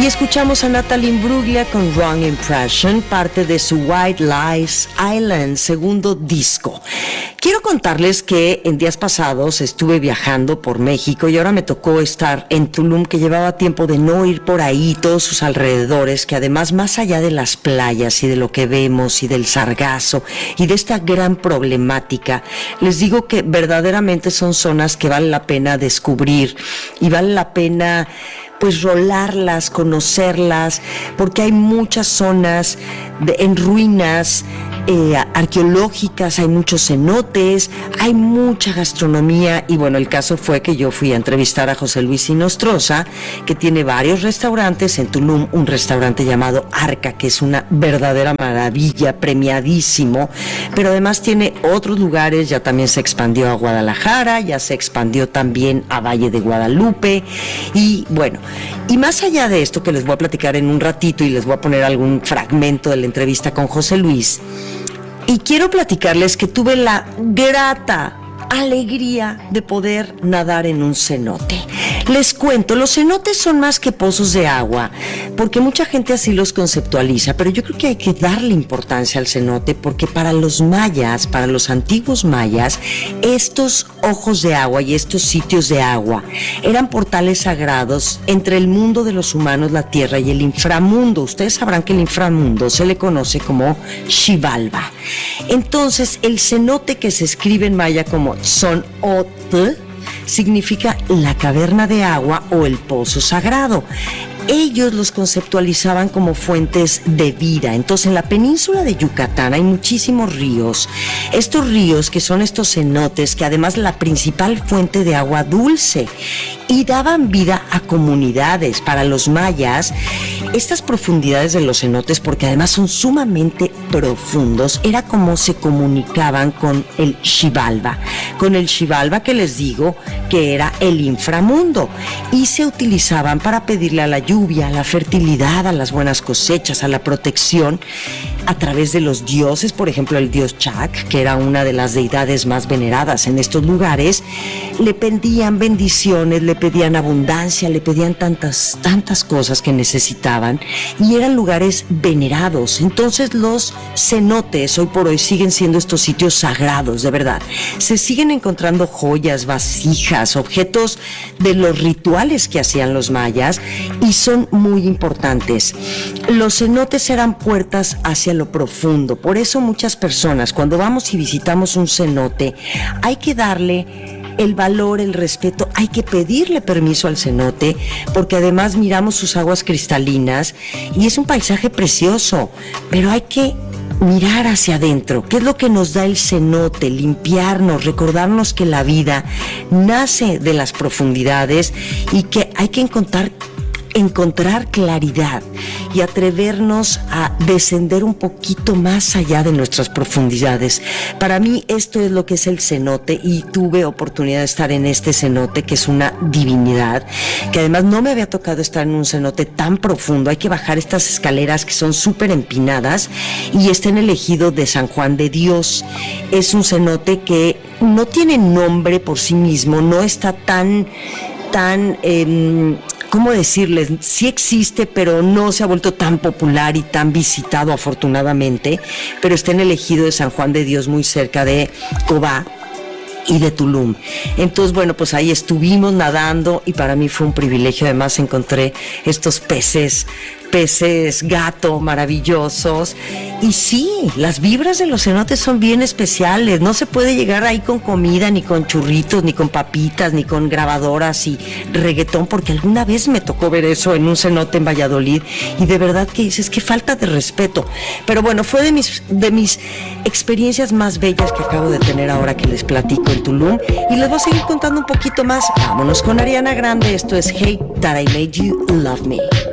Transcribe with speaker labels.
Speaker 1: Y escuchamos a Natalie Imbruglia con Wrong Impression, parte de su White Lies Island, segundo disco. Quiero contarles que en días pasados estuve viajando por México y ahora me tocó estar en Tulum, que llevaba tiempo de no ir por ahí, todos sus alrededores, que además, más allá de las playas y de lo que vemos y del sargazo y de esta gran problemática, les digo que verdaderamente son zonas que vale la pena descubrir y vale la pena pues rolarlas, conocerlas, porque hay muchas zonas en ruinas arqueológicas, hay muchos cenotes, hay mucha gastronomía y bueno, el caso fue que yo fui a entrevistar a José Luis Inostroza, que tiene varios restaurantes en Tulum, un restaurante llamado Arca, que es una verdadera maravilla, premiadísimo, pero además tiene otros lugares, ya también se expandió a Guadalajara, ya se expandió también a Valle de Guadalupe y bueno, y más allá de esto que les voy a platicar en un ratito y les voy a poner algún fragmento de la entrevista con José Luis, y quiero platicarles que tuve la grata alegría de poder nadar en un cenote. Les cuento, los cenotes son más que pozos de agua, porque mucha gente así los conceptualiza, pero yo creo que hay que darle importancia al cenote, porque para los mayas, para los antiguos mayas, estos ojos de agua y estos sitios de agua eran portales sagrados entre el mundo de los humanos, la tierra, y el inframundo. Ustedes sabrán que el inframundo se le conoce como Xibalba. Entonces, el cenote, que se escribe en maya como Tzon-otl, significa la caverna de agua o el pozo sagrado. Ellos los conceptualizaban como fuentes de vida. Entonces, en la península de Yucatán hay muchísimos ríos. Estos ríos, que son estos cenotes, que además la principal fuente de agua dulce, y daban vida a comunidades. Para los mayas, estas profundidades de los cenotes, porque además son sumamente profundos, era como se comunicaban con el Xibalba, que les digo que era el inframundo, y se utilizaban para pedirle a la lluvia, a la fertilidad, a las buenas cosechas, a la protección, a través de los dioses. Por ejemplo, el dios Chac, que era una de las deidades más veneradas en estos lugares, le pedían bendiciones, le pedían abundancia, le pedían tantas cosas que necesitaban, y eran lugares venerados. Entonces, los cenotes hoy por hoy siguen siendo estos sitios sagrados, de verdad. Se siguen encontrando joyas, vasijas, objetos de los rituales que hacían los mayas, y son muy importantes. Los cenotes eran puertas hacia lo profundo. Por eso muchas personas, cuando vamos y visitamos un cenote, hay que darle el valor, el respeto, hay que pedirle permiso al cenote, porque además miramos sus aguas cristalinas y es un paisaje precioso, pero hay que mirar hacia adentro. ¿Qué es lo que nos da el cenote? Limpiarnos, recordarnos que la vida nace de las profundidades y que hay que encontrar claridad y atrevernos a descender un poquito más allá de nuestras profundidades. Para mí esto es lo que es el cenote, y tuve oportunidad de estar en este cenote, que es una divinidad, que además no me había tocado estar en un cenote tan profundo. Hay que bajar estas escaleras que son súper empinadas, y está en el ejido de San Juan de Dios. Es un cenote que no tiene nombre por sí mismo, no está tan ¿cómo decirles? Sí existe, pero no se ha vuelto tan popular y tan visitado, afortunadamente, pero está en el ejido de San Juan de Dios, muy cerca de Cobá y de Tulum. Entonces, bueno, pues ahí estuvimos nadando y para mí fue un privilegio. Además encontré estos peces gato maravillosos. Y sí, las vibras de los cenotes son bien especiales. No se puede llegar ahí con comida, ni con churritos, ni con papitas, ni con grabadoras y reggaetón, porque alguna vez me tocó ver eso en un cenote en Valladolid, y de verdad que dices, qué falta de respeto. Pero bueno, fue de mis experiencias más bellas que acabo de tener ahora que les platico en Tulum, y les voy a seguir contando un poquito más. Vámonos con Ariana Grande. Esto es Hate That I Made You Love Me.